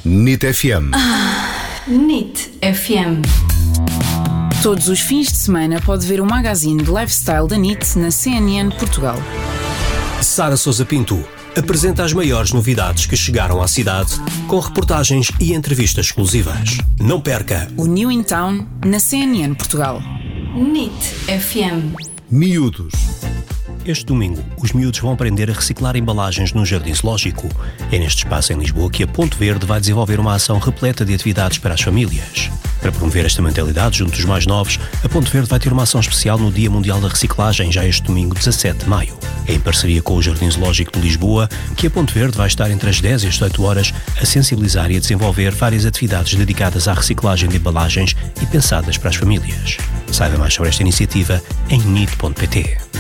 NIT FM. NIT FM. Todos os fins de semana pode ver o magazine de lifestyle da NIT na CNN Portugal. Sara Sousa Pinto apresenta as maiores novidades que chegaram à cidade, com reportagens e entrevistas exclusivas. Não perca O New in Town na CNN Portugal. NIT FM. Miúdos. Este domingo, os miúdos vão aprender a reciclar embalagens no Jardim Zoológico. É neste espaço em Lisboa que a Ponte Verde vai desenvolver uma ação repleta de atividades para as famílias. Para promover esta mentalidade junto dos mais novos, a Ponte Verde vai ter uma ação especial no Dia Mundial da Reciclagem, já este domingo, 17 de maio. É em parceria com o Jardim Zoológico de Lisboa que a Ponte Verde vai estar entre as 10 e as 18 horas a sensibilizar e a desenvolver várias atividades dedicadas à reciclagem de embalagens e pensadas para as famílias. Saiba mais sobre esta iniciativa em nit.pt.